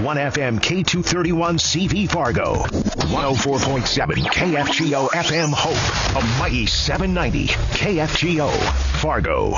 FM K231 CV Fargo. 104.7 KFGO FM Hope. A mighty 790 KFGO Fargo.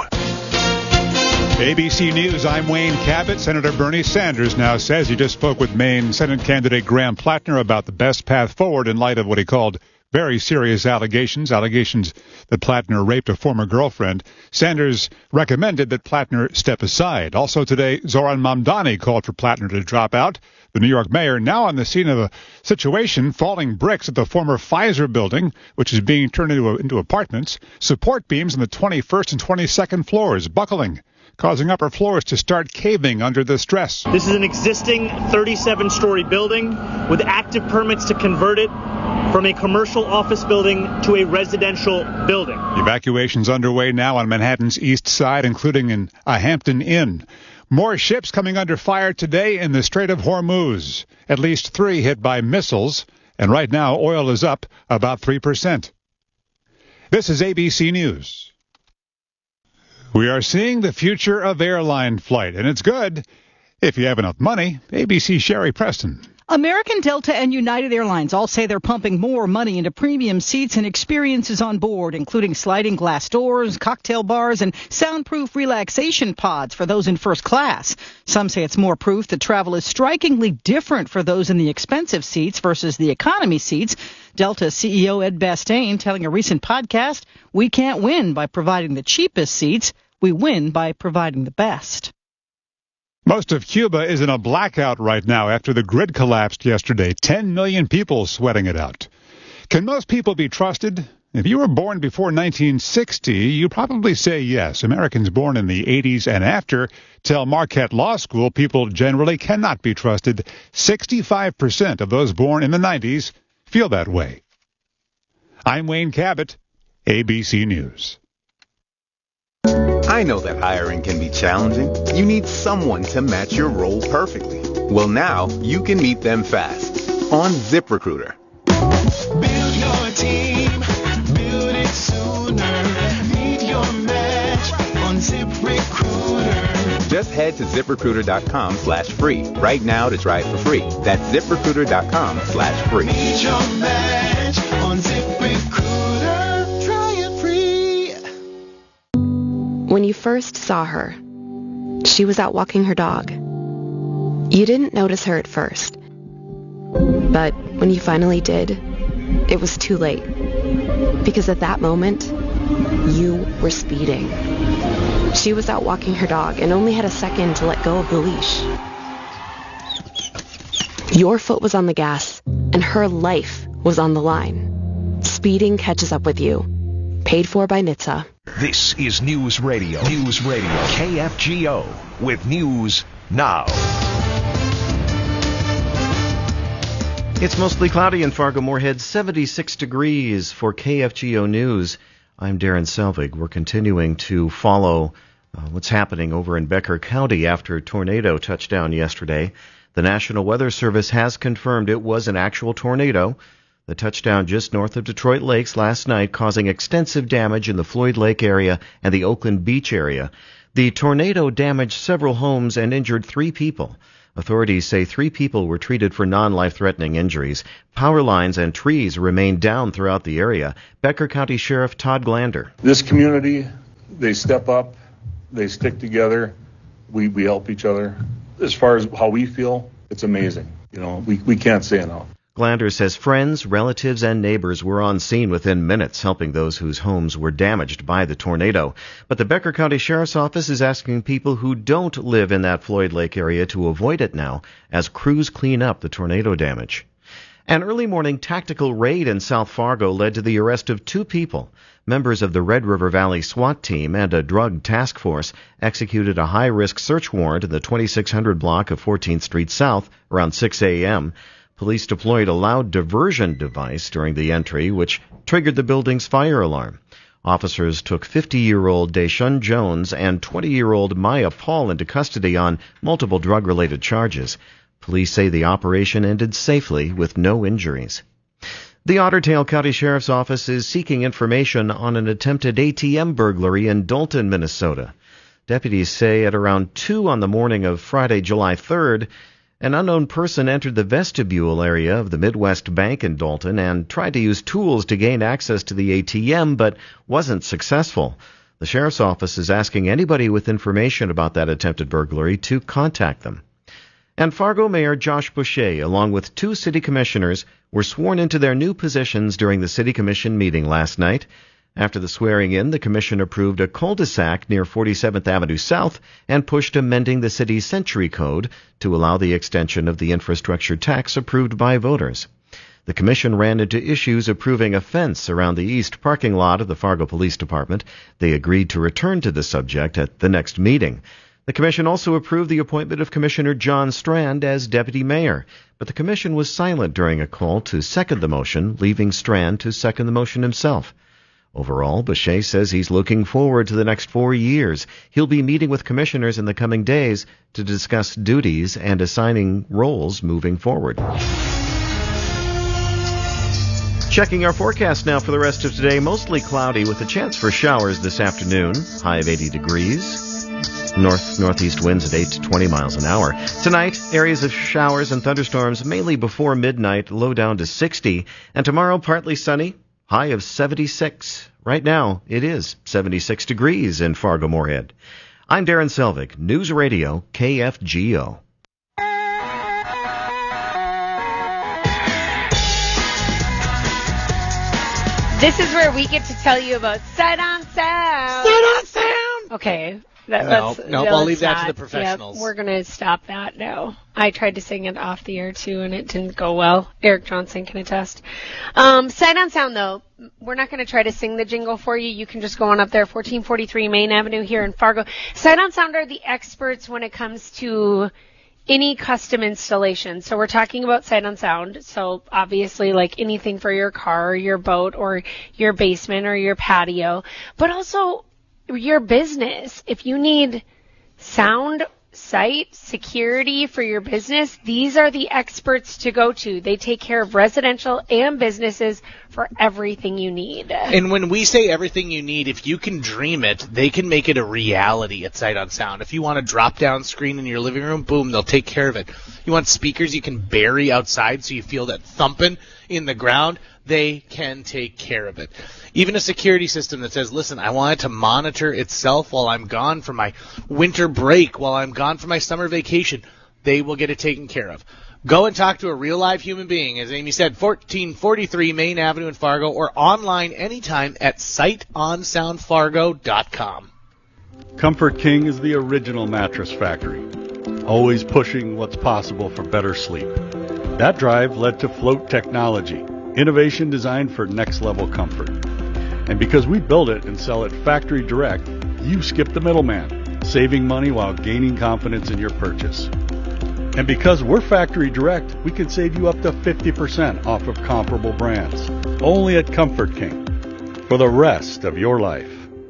ABC News, I'm Wayne Cabot. Senator Bernie Sanders now says he just spoke with Maine Senate candidate Graham Plattner about the best path forward in light of what he called very serious allegations that Plattner raped a former girlfriend. Sanders recommended that Plattner step aside. Also today, Zoran Mamdani called for Plattner to drop out. The New York mayor now on the scene of a situation, falling bricks at the former Pfizer building, which is being turned into apartments. Support beams on the 21st and 22nd floors buckling, causing upper floors to start caving under the stress. This is an existing 37-story building with active permits to convert it from a commercial office building to a residential building. Evacuations underway now on Manhattan's east side, including in a Hampton Inn. More ships coming under fire today in the Strait of Hormuz. At least 3 hit by missiles, and right now oil is up about 3%. This is ABC News. We are seeing the future of airline flight, and it's good if you have enough money. ABC Sherry Preston. American, Delta, and United Airlines all say they're pumping more money into premium seats and experiences on board, including sliding glass doors, cocktail bars, and soundproof relaxation pods for those in first class. Some say it's more proof that travel is strikingly different for those in the expensive seats versus the economy seats. Delta CEO Ed Bastain telling a recent podcast, "We can't win by providing the cheapest seats. We win by providing the best." Most of Cuba is in a blackout right now after the grid collapsed yesterday. 10 million people sweating it out. Can most people be trusted? If you were born before 1960, you probably say yes. Americans born in the 80s and after tell Marquette Law School people generally cannot be trusted. 65% of those born in the 90s feel that way. I'm Wayne Cabot, ABC News. I know that hiring can be challenging. You need someone to match your role perfectly. Well, now you can meet them fast on ZipRecruiter. Build your team, build it sooner. Meet your match on ZipRecruiter. Just head to ZipRecruiter.com/free right now to try it for free. That's ZipRecruiter.com/free. Meet your match on ZipRecruiter. Try it free. When you first saw her, she was out walking her dog. You didn't notice her at first. But when you finally did, it was too late. Because at that moment, you were speeding. She was out walking her dog and only had a second to let go of the leash. Your foot was on the gas, and her life was on the line. Speeding catches up with you. Paid for by NHTSA. This is News Radio. News Radio KFGO with News Now. It's mostly cloudy in Fargo-Moorhead, 76 degrees for KFGO News. I'm Darren Selvig. We're continuing to follow what's happening over in Becker County after a tornado touched down yesterday. The National Weather Service has confirmed it was an actual tornado. The touchdown just north of Detroit Lakes last night, causing extensive damage in the Floyd Lake area and the Oakland Beach area. The tornado damaged several homes and injured 3 people. Authorities say 3 people were treated for non-life-threatening injuries. Power lines and trees remain down throughout the area. Becker County Sheriff Todd Glander. This community, they step up, they stick together, we help each other. As far as how we feel, it's amazing. You know, we can't say enough. Glander says friends, relatives, and neighbors were on scene within minutes, helping those whose homes were damaged by the tornado. But the Becker County Sheriff's Office is asking people who don't live in that Floyd Lake area to avoid it now, as crews clean up the tornado damage. An early morning tactical raid in South Fargo led to the arrest of 2 people. Members of the Red River Valley SWAT team and a drug task force executed a high-risk search warrant in the 2600 block of 14th Street South around 6 a.m. Police deployed a loud diversion device during the entry, which triggered the building's fire alarm. Officers took 50-year-old Deshaun Jones and 20-year-old Maya Paul into custody on multiple drug-related charges. Police say the operation ended safely with no injuries. The Otter Tail County Sheriff's Office is seeking information on an attempted ATM burglary in Dalton, Minnesota. Deputies say at around 2 on the morning of Friday, July 3rd, An unknown person entered the vestibule area of the Midwest Bank in Dalton and tried to use tools to gain access to the ATM, but wasn't successful. The sheriff's office is asking anybody with information about that attempted burglary to contact them. And Fargo Mayor Josh Boucher, along with 2 city commissioners, were sworn into their new positions during the city commission meeting last night. After the swearing-in, the commission approved a cul-de-sac near 47th Avenue South and pushed amending the city's Century Code to allow the extension of the infrastructure tax approved by voters. The commission ran into issues approving a fence around the east parking lot of the Fargo Police Department. They agreed to return to the subject at the next meeting. The commission also approved the appointment of Commissioner John Strand as deputy mayor, but the commission was silent during a call to second the motion, leaving Strand to second the motion himself. Overall, Boucher says he's looking forward to the next 4 years. He'll be meeting with commissioners in the coming days to discuss duties and assigning roles moving forward. Checking our forecast now for the rest of today. Mostly cloudy with a chance for showers this afternoon. High of 80 degrees. North-northeast winds at 8 to 20 miles an hour. Tonight, areas of showers and thunderstorms mainly before midnight, low down to 60. And tomorrow, partly sunny. High of 76. Right now, it is 76 degrees in Fargo-Moorhead. I'm Darren Selvig, News Radio, KFGO. This is where we get to tell you about Sight on Sound. Sight on Sound! Okay. I'll leave that to the professionals. Yep, we're going to stop that now. I tried to sing it off the air, too, and it didn't go well. Eric Johnson can attest. Sight on Sound, though, we're not going to try to sing the jingle for you. You can just go on up there, 1443 Main Avenue here in Fargo. Sight on Sound are the experts when it comes to any custom installation. So we're talking about Sight on Sound. So obviously like anything for your car or your boat or your basement or your patio, but also your business. If you need sound, sight, security for your business, these are the experts to go to. They take care of residential and businesses for everything you need. And when we say everything you need, if you can dream it, they can make it a reality at Sight on Sound. If you want a drop-down screen in your living room, boom, they'll take care of it. You want speakers you can bury outside so you feel that thumping in the ground, they can take care of it. Even a security system that says, listen, I want it to monitor itself while I'm gone for my winter break, while I'm gone for my summer vacation, they will get it taken care of. Go and talk to a real live human being, as Amy said, 1443 Main Avenue in Fargo, or online anytime at sightonsoundfargo.com. Comfort King is the original mattress factory, always pushing what's possible for better sleep. That drive led to Float Technology, innovation designed for next-level comfort. And because we build it and sell it factory direct, you skip the middleman, saving money while gaining confidence in your purchase. And because we're factory direct, we can save you up to 50% off of comparable brands. Only at Comfort King. For the rest of your life.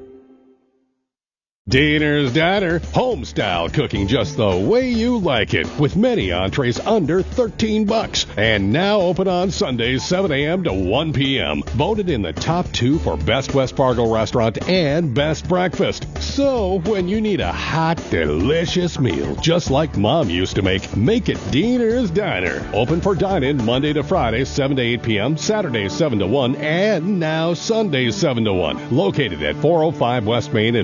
Diener's Diner, home-style cooking just the way you like it, with many entrees under $13. And now open on Sundays, 7 a.m. to 1 p.m. Voted in the top 2 for Best West Fargo Restaurant and Best Breakfast. So, when you need a hot, delicious meal, just like Mom used to make it Diener's Diner. Open for dine-in Monday to Friday, 7 to 8 p.m., Saturdays, 7 to 1, and now Sundays, 7 to 1. Located at 405 West Main in